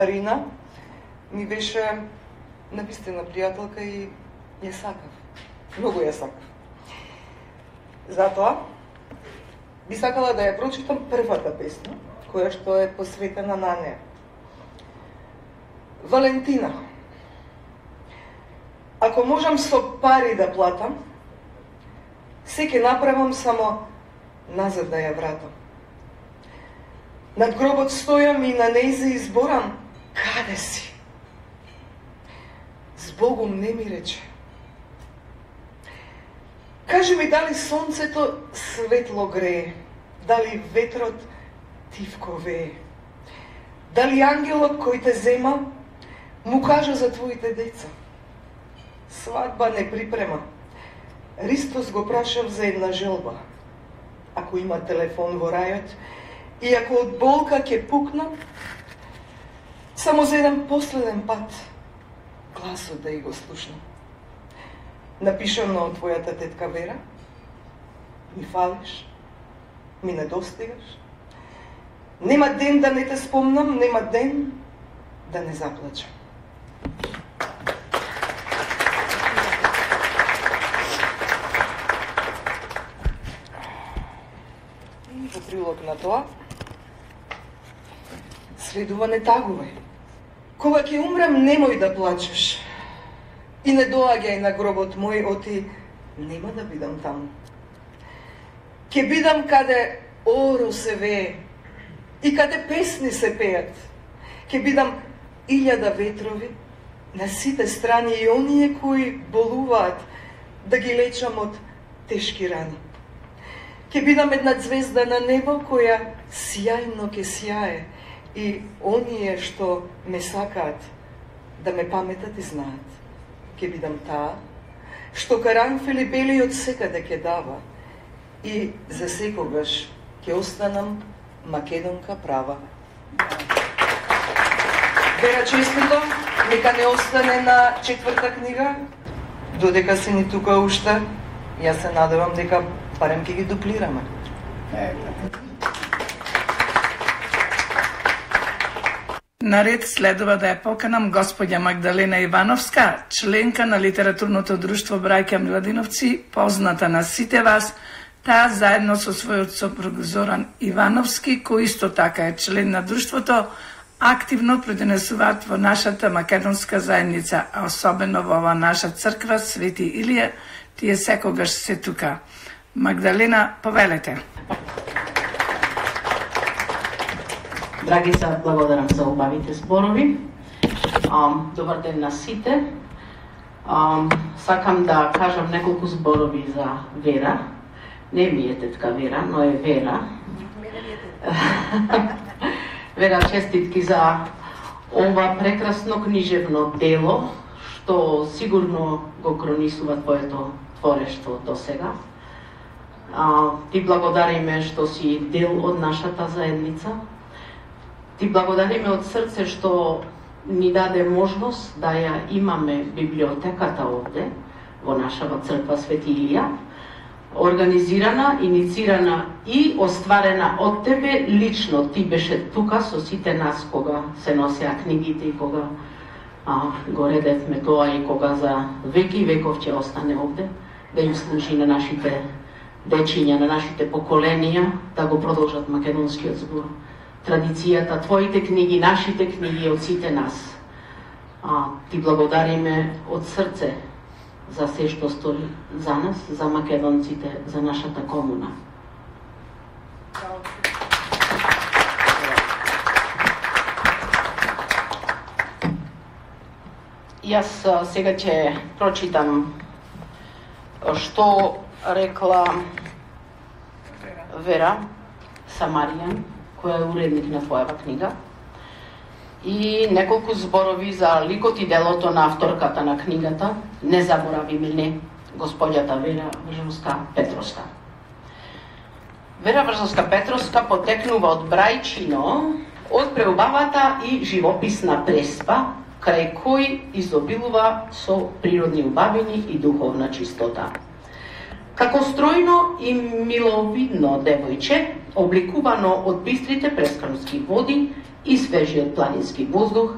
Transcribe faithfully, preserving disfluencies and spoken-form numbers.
Рина ми беше навистина пријателка и ја сакав. Многу ја сакав. Затоа би сакала да ја прочитам првата песна, која што е посветена на неа. Валентина. Ако можам со пари да платам, се ќе направам само назад да ја вратам. Над гробот стојам и на нејзе изборам, каде си? С Богом не ми рече. Кажи ми дали сонцето светло грее, дали ветрот тивко вее, дали ангелот кој те зема му кажа за твоите деца. Свадба не припрема. Ристос го прашав за една желба. Ако има телефон во рајот и ако од болка ќе пукнам, само за еден последен пат гласот да и го слушнам. Напишано од твојата тетка Вера, ми фалиш, ми недостигаш. Нема ден да не те спомнам, нема ден да не заплачам. И во прилог на тоа, следува не тагувај. Кога ќе умрам, немој да плачеш. И не доаѓај на гробот мој, оти нема да бидам таму. Ке бидам каде оро се вее и каде песни се пеат. Ке бидам илјада ветрови на сите страни и оние кои болуваат да ги лечам од тешки рани. Ке бидам една звезда на небо која сјајно ке сјае и оние што ме сакаат да ме паметат и знаат. Ке бидам таа што каранфили бели од секаде ке дава и за секогаш ке останам македонка права. Вера, честито, нека не остане на четврта книга, додека се ни тука уште, јас се надевам дека барем ке ги дуплираме. Наред следува да ја поканам господја Магдалена Ивановска, членка на литературното друштво Браќа Миладиновци, позната на сите вас, таа заедно со својот сопруг Зоран Ивановски, кој исто така е член на друштвото, активно придонесуваат во нашата македонска заедница, а особено во ова наша црква Свети Илија, тие секогаш се тука. Магдалена, повелете. Драги се, благодарам за убавите зборови. Um, добар ден на сите. Um, сакам да кажам неколку зборови за Вера. Не ми е тетка Вера, но е Вера. Вера, честитки за ова прекрасно книжевно дело, што сигурно го кронисува твоето творештво до сега. А, ти благодариме што си дел од нашата заедница. Ти благодариме од срце што ни даде можност да ја имаме библиотеката овде, во нашава црква Свети Илија, организирана, иницирана и остварена од тебе лично. Ти беше тука со сите нас кога се носеа книгите и кога а, го редевме тоа и кога за веки веков ќе остане овде, да им служи на нашите дечиња, на нашите поколенија, да го продолжат македонскиот збор. Традицијата, твоите книги, нашите книги од сите нас. А, ти благодариме од срце за се што стори за нас, за македонците, за нашата комуна. Јас сега ќе прочитам што рекла Вера Самаријан, која е уредник на твојава книга, и неколку зборови за ликот и делото на авторката на книгата, не заборавиме не, господјата Вера Вржовска Петровска. Вера Вржовска Петровска потекнува од Брајчино, од преубавата и живописна Преспа, крај кој изобилува со природни убавини и духовна чистота. Како стројно и миловидно девојче, обликувано од бистрите прескрмски води и свежиот планински воздух,